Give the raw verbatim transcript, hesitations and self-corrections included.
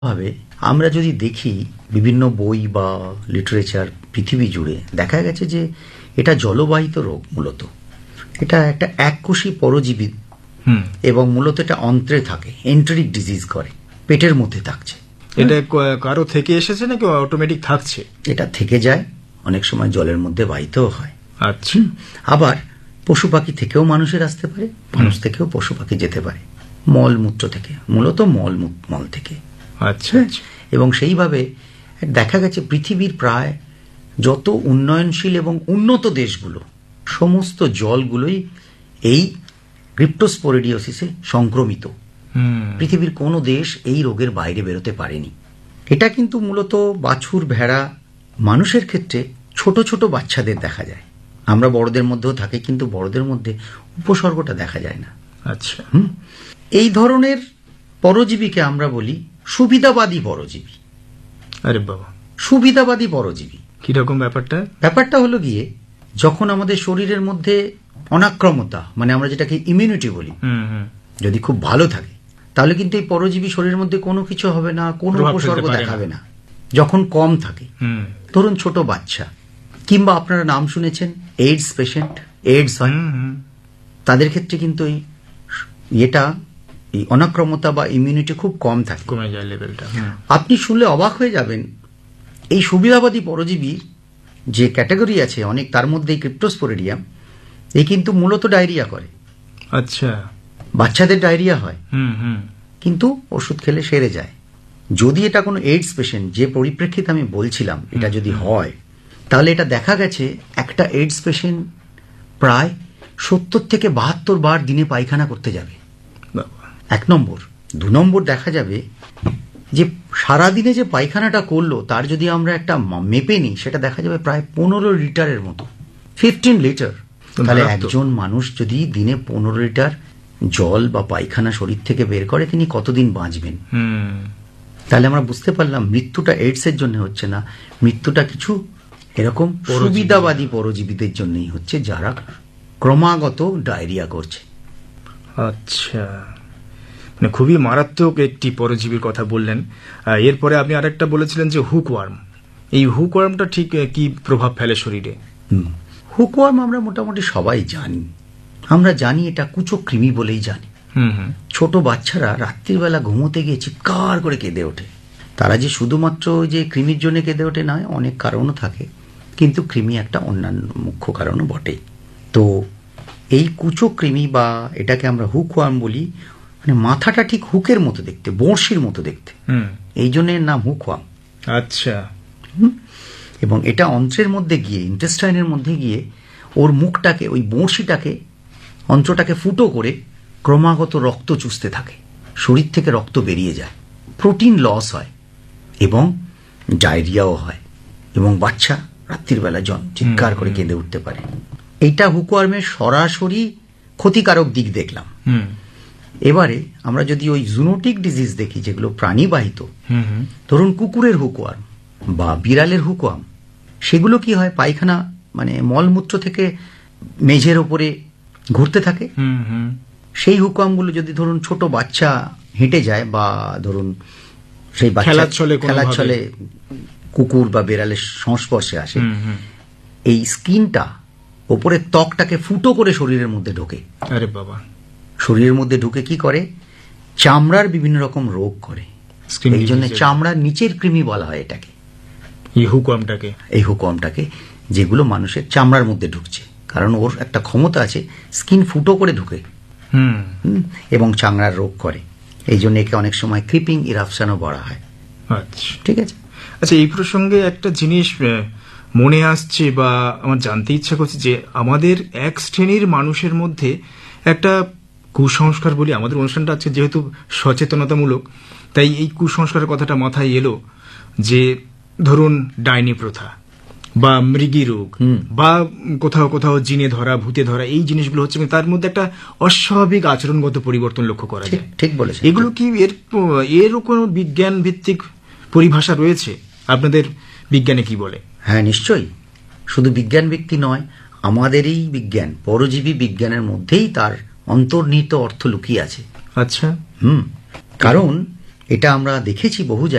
ভাবে আমরা যদি দেখি বিভিন্ন বই বা লিটারেচার পৃথিবী জুড়ে দেখা গেছে যে এটা জলবাহিত রোগ, মূলত এটা একটা এককোষী পরজীবী এবং মূলত এটা অন্ত্রে থাকে, এন্টেরিক ডিজিজ করে, পেটের মধ্যে থাকছে। এটা কারো থেকে এসেছে নাকি অটোমেটিক থাকছে? এটা থেকে যায়, অনেক সময় জলের মধ্যে বাহিতও হয়। আচ্ছা, আবার পশু পাখি থেকেও মানুষের আসতে পারে, মানুষ থেকেও পশু পাখি যেতে পারে, মল মূত্র থেকে, মূলত মল মল থেকে। আচ্ছা, এবং সেইভাবে দেখা গেছে পৃথিবীর প্রায় যত উন্নয়নশীল এবং উন্নত দেশগুলো, সমস্ত জলগুলোই এই ক্রিপ্টোস্পোরিডিওসিসে সংক্রমিত। পৃথিবীর কোনো দেশ এই রোগের বাইরে বেরোতে পারেনি। এটা কিন্তু মূলত বাছুর, ভেড়া, মানুষের ক্ষেত্রে ছোট ছোট বাচ্চাদের দেখা যায়। আমরা বড়দের মধ্যেও থাকি, কিন্তু বড়দের মধ্যে উপসর্গটা দেখা যায় না। আচ্ছা, হুম এই ধরনের পরজীবীকে আমরা বলি সুবিধাবাদী পরজীবী। আরে বাবা, সুবিধাবাদী পরজীবী কিরকম ব্যাপারটা? ব্যাপারটা হলো গিয়ে, যখন আমাদের শরীরের মধ্যে অনাক্রমতা, মানে আমরা যেটাকে ইমিউনিটি বলি, যদি খুব ভালো থাকে, তাহলে কিন্তু এই পরজীবী শরীরের মধ্যে কোনো কিছু হবে না, কোনো উপসর্গ দেখাবে না। যখন কম থাকে, ধরুন ছোট বাচ্চা, কিংবা আপনারা নাম শুনেছেন এইডস পেশেন্ট, এইডস হয়, তাদের ক্ষেত্রে কিন্তু এই এটা এই অনাক্রমতা বা ইমিউনিটি খুব কম থাকে, কমে যায় লেভেলটা। আপনি শুনলে অবাক হয়ে যাবেন, এই সুবিধাবাদী পরজীবীর যে ক্যাটাগরি আছে অনেক, তার মধ্যে এই ক্রিপ্টোস্পোরিডিয়াম এই কিন্তু মূলত ডায়রিয়া করে। আচ্ছা, বাচ্চাদের ডায়রিয়া হয়, কিন্তু ওষুধ খেলে সেরে যায়। যদি এটা কোনো এইডস পেশেন্ট, যে পরিপ্রেক্ষিতে আমি বলছিলাম, এটা যদি হয়, তাহলে এটা দেখা গেছে একটা এইডস পেশেন্ট প্রায় সত্তর থেকে বাহাত্তর বার দিনে পায়খানা করতে যাবে, এক নম্বর। দু নম্বর দেখা যাবে যে সারাদিনে যে পায়খানাটা করলো তার যদি আমরা একটা মেপে নিই, সেটা দেখা যাবে প্রায় পনেরো লিটারের মতো, ফিফটিন লিটার। তাহলে একজন মানুষ যদি দিনে পনেরো লিটার জল বা পায়খানা শরীর থেকে বের করে, তিনি কতদিন বাঁচবেন? তাহলে আমরা বুঝতে পারলাম মৃত্যুটা এইডস এর জন্য হচ্ছে না, মৃত্যুটা কিছু এরকম সুবিধাবাদী পরজীবীদের জন্যই হচ্ছে, যারা ক্রমাগত ডায়রিয়া করছে। আচ্ছা, মানে খুবই মারাত্মক একটি পরজীবীর কথা বললেন। এরপরে আপনি আরেকটা বলেছিলেন যে হুকওয়ার্ম। এই হুকওয়ার্মটা ঠিক কি প্রভাব ফেলে শরীরে? হুকওয়ার্ম আমরা মোটামুটি সবাই জানি, আমরা জানি এটা কুচক্রিমি বলেই জানি। ছোট বাচ্চারা রাত্রিবেলা ঘুমোতে গিয়ে চিৎকার করে কেঁদে ওঠে। তারা যে শুধুমাত্র যে কৃমির জন্য কেঁদে ওঠে নয়, অনেক কারণও থাকে, কিন্তু কৃমি একটা অন্যান্য মুখ্য কারণও বটে। তো এই কুচক্রিমি বা এটাকে আমরা হুকওয়ার্ম বলি, মানে মাথাটা ঠিক হুকের মতো দেখতে, বড়শির মতো দেখতে, এই জন্য এর নাম হুকওয়ার্ম। আচ্ছা, এবং এটা অন্ত্রের মধ্যে গিয়ে, ইন্টেস্টাইনের মধ্যে গিয়ে ওর মুখটাকে, ওই বড়শিটাকে, অন্ত্রটাকে ফুটো করে ক্রমাগত রক্ত চুষতে থাকে, শরীর থেকে রক্ত বেরিয়ে যায়, প্রোটিন লস হয় এবং ডায়রিয়াও হয়, এবং বাচ্চা রাত্রির বেলা জন চিৎকার করে কেঁদে উঠতে পারে। এইটা হুকওয়ার্মের সরাসরি ক্ষতিকারক দিক দেখলাম। এবারে আমরা যদি ওই জুনোটিক ডিজিজ দেখি, যেগুলো প্রাণীবাহিত, ধরুন কুকুরের হুকওয়ার্ম বা বিড়ালের হুকওয়ার্ম, সেগুলো কি হয়, পায়খানা মানে মলমূত্র থেকে মেঝের ওপরে ঘুরতে থাকে। সেই হুকওয়ার্মগুলো যদি ধরুন ছোট বাচ্চা হেঁটে যায়, বা ধরুন সেই বাচ্চা খেলার ছলে কুকুর বা বিড়ালের সংস্পর্শে আসে, এই স্কিনটা ওপরের ত্বকটাকে ফুটো করে শরীরের মধ্যে ঢোকে। আরে বাবা, শরীরের মধ্যে ঢুকে কি করে, চামড়ার বিভিন্ন রকম রোগ করে। এই জন্য চামড়ার নিচের কৃমি বলা হয় এটাকে, এই হুকওয়ার্মটাকে এই হুকওয়ার্মটাকে যেগুলো মানুষের চামড়ার মধ্যে ঢুকছে, কারণ ওর একটা ক্ষমতা আছে, স্কিন ফুটো করে ঢুকে এবং চামড়ার রোগ করে। এই জন্য একে অনেক সময় ক্রিপিং ইরাপশনও বলা হয়। আচ্ছা, ঠিক আছে। আচ্ছা, এই প্রসঙ্গে একটা জিনিস মনে আসছে বা আমার জানতে ইচ্ছা করছে, যে আমাদের এক শ্রেণীর মানুষের মধ্যে একটা কুসংস্কার বলি, আমাদের অনুষ্ঠানটা আছে যেহেতু সচেতনতামূলক, তাই এই কুসংস্কারের কথাটা মাথায় এলো, যে ধরুন ডাইনি প্রথা বা মৃগী রোগ বা কোথাও কোথাও জিনে ধরা, ভূতে ধরা, এই জিনিসগুলো হচ্ছে, তার মধ্যে একটা অস্বাভাবিক আচরণগত পরিবর্তন লক্ষ্য করা যায়। ঠিক বলেছে। এগুলো কি এর এরও কোনো বিজ্ঞান ভিত্তিক পরিভাষা রয়েছে? আপনাদের বিজ্ঞানে কি বলে? হ্যাঁ, নিশ্চয়ই। শুধু বিজ্ঞান ভিত্তি নয়, আমাদের এই বিজ্ঞান, পরজীবী বিজ্ঞানের মধ্যেই তার অন্তর্নিহিত অর্থ লুকিয়ে আছে। আচ্ছা, হুম কারণ এটা আমরা দেখেছি বহু